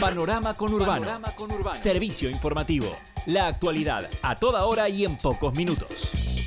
Panorama Conurbano. Servicio informativo. La actualidad a toda hora y en pocos minutos.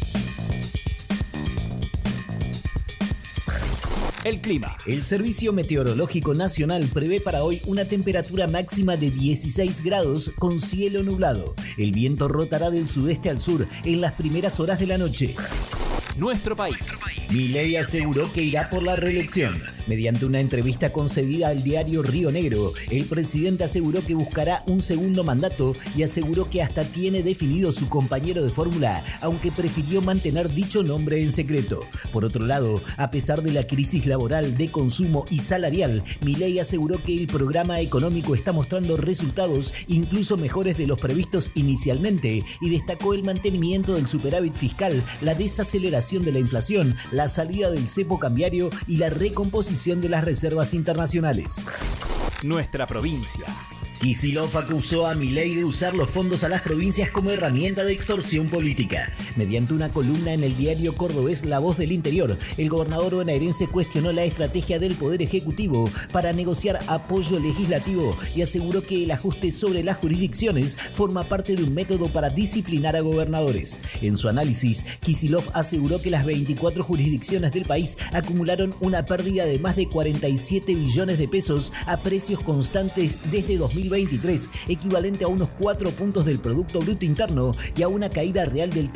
El clima. El Servicio Meteorológico Nacional prevé para hoy una temperatura máxima de 16 grados con cielo nublado. El viento rotará del sudeste al sur en las primeras horas de la noche. Nuestro país. Milei aseguró que irá por la reelección. Mediante una entrevista concedida al diario Río Negro, el presidente aseguró que buscará un segundo mandato y aseguró que hasta tiene definido su compañero de fórmula, aunque prefirió mantener dicho nombre en secreto. Por otro lado, a pesar de la crisis laboral, de consumo y salarial, Milei aseguró que el programa económico está mostrando resultados incluso mejores de los previstos inicialmente y destacó el mantenimiento del superávit fiscal, la desaceleración de la inflación, la salida del cepo cambiario y la recomposición de las reservas internacionales. Nuestra provincia. Kicillof acusó a Milei de usar los fondos a las provincias como herramienta de extorsión política. Mediante una columna en el diario cordobés La Voz del Interior, el gobernador bonaerense cuestionó la estrategia del Poder Ejecutivo para negociar apoyo legislativo y aseguró que el ajuste sobre las jurisdicciones forma parte de un método para disciplinar a gobernadores. En su análisis, Kicillof aseguró que las 24 jurisdicciones del país acumularon una pérdida de más de 47 billones de pesos a precios constantes desde 2023, equivalente a unos 4 puntos del Producto Bruto Interno y a una caída real del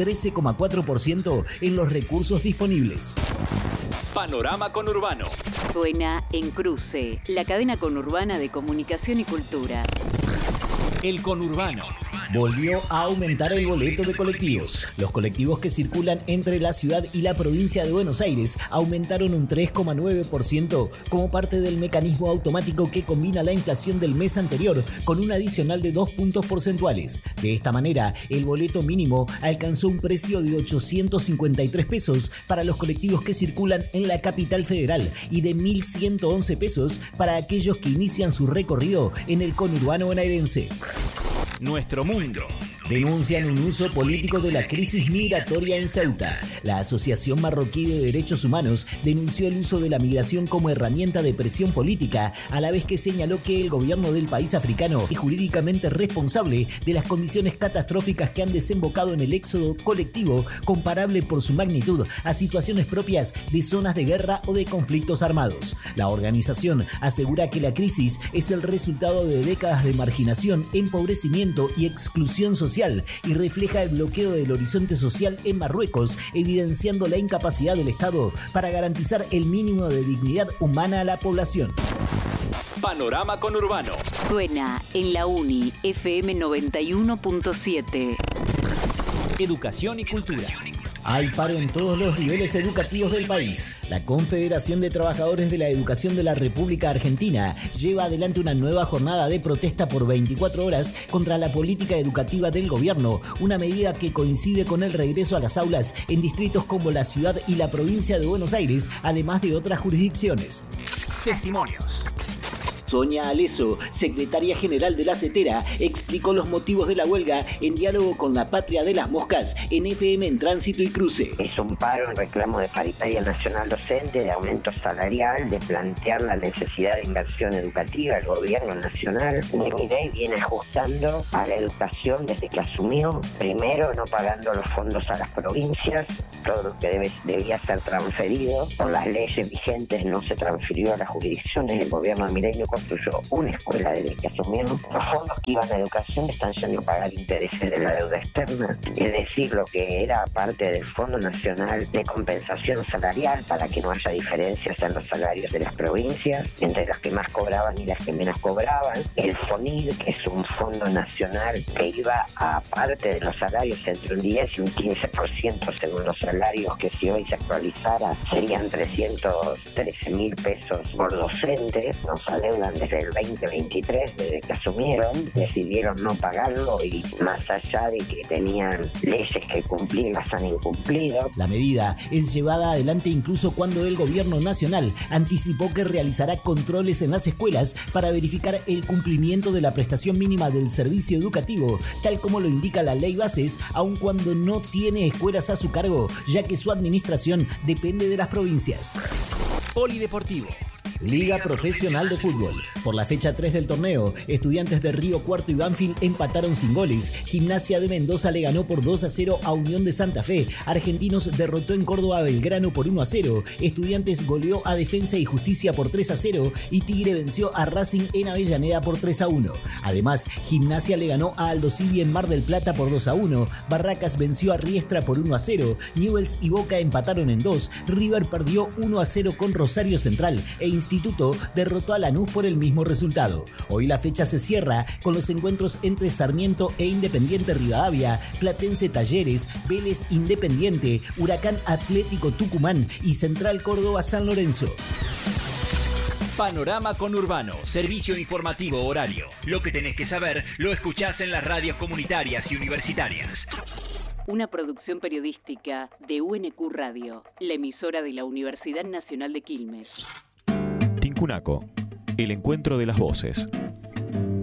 13,4% en los recursos disponibles. Panorama Conurbano. Suena en Cruce, la cadena conurbana de comunicación y cultura. El conurbano. Volvió a aumentar el boleto de colectivos. Los colectivos que circulan entre la ciudad y la provincia de Buenos Aires aumentaron un 3,9% como parte del mecanismo automático que combina la inflación del mes anterior con un adicional de 2 puntos porcentuales. De esta manera, el boleto mínimo alcanzó un precio de 853 pesos para los colectivos que circulan en la capital federal y de 1.111 pesos para aquellos que inician su recorrido en el conurbano bonaerense. Nuestro mundo. Denuncian un uso político de la crisis migratoria en Ceuta. La Asociación Marroquí de Derechos Humanos denunció el uso de la migración como herramienta de presión política, a la vez que señaló que el gobierno del país africano es jurídicamente responsable de las condiciones catastróficas que han desembocado en el éxodo colectivo, comparable por su magnitud a situaciones propias de zonas de guerra o de conflictos armados. La organización asegura que la crisis es el resultado de décadas de marginación, empobrecimiento y exclusión social y refleja el bloqueo del horizonte social en Marruecos, evidenciando la incapacidad del Estado para garantizar el mínimo de dignidad humana a la población. Panorama Conurbano. Suena en la Uni FM 91.7. Educación y cultura. Hay paro en todos los niveles educativos del país. La Confederación de Trabajadores de la Educación de la República Argentina lleva adelante una nueva jornada de protesta por 24 horas contra la política educativa del gobierno, una medida que coincide con el regreso a las aulas en distritos como la ciudad y la provincia de Buenos Aires, además de otras jurisdicciones. Testimonios. Sonia Aleso, secretaria general de la CETERA, explicó los motivos de la huelga en diálogo con la Patria de las Moscas en FM en Tránsito y Cruce. Es un paro en reclamo de paritaria nacional docente, de aumento salarial, de plantear la necesidad de inversión educativa del gobierno nacional. Milei viene ajustando a la educación desde que asumió, primero no pagando los fondos a las provincias, todo lo que debía ser transferido. Por las leyes vigentes no se transfirió a las jurisdicciones, el gobierno de Milei no construyó una escuela desde que asumió. Los fondos que iban a educación están yendo a pagar intereses de la deuda externa, es decir, lo que era parte del Fondo Nacional de Compensación Salarial para que no haya diferencias en los salarios de las provincias, entre las que más cobraban y las que menos cobraban. El FONID, que es un fondo nacional que iba a parte de los salarios entre un 10 y un 15% según los salarios que si hoy se actualizara serían 313.000 pesos por docente, nos adeudan desde el 2023, desde que asumieron, decidieron no pagarlo y más allá de que tenían leyes que cumplir, las han incumplido. La medida es llevada adelante incluso cuando el gobierno nacional anticipó que realizará controles en las escuelas para verificar el cumplimiento de la prestación mínima del servicio educativo, tal como lo indica la Ley Bases, aun cuando no tiene escuelas a su cargo, ya que su administración depende de las provincias. Polideportivo. Liga Profesional de Fútbol. Por la fecha 3 del torneo, Estudiantes de Río Cuarto y Banfield empataron sin goles. Gimnasia de Mendoza le ganó por 2-0 a Unión de Santa Fe. Argentinos derrotó en Córdoba a Belgrano por 1-0. Estudiantes goleó a Defensa y Justicia por 3-0 y Tigre venció a Racing en Avellaneda por 3-1. Además, Gimnasia le ganó a Aldosivi en Mar del Plata por 2-1. Barracas venció a Riestra por 1-0. Newell's y Boca empataron en 2. River perdió 1-0 con Rosario Central e Instituto derrotó a Lanús por el mismo resultado. Hoy la fecha se cierra con los encuentros entre Sarmiento e Independiente Rivadavia, Platense Talleres, Vélez Independiente, Huracán Atlético Tucumán y Central Córdoba San Lorenzo. Panorama Conurbano, servicio informativo horario. Lo que tenés que saber lo escuchás en las radios comunitarias y universitarias. Una producción periodística de UNQ Radio, la emisora de la Universidad Nacional de Quilmes. Tincunaco, el encuentro de las voces.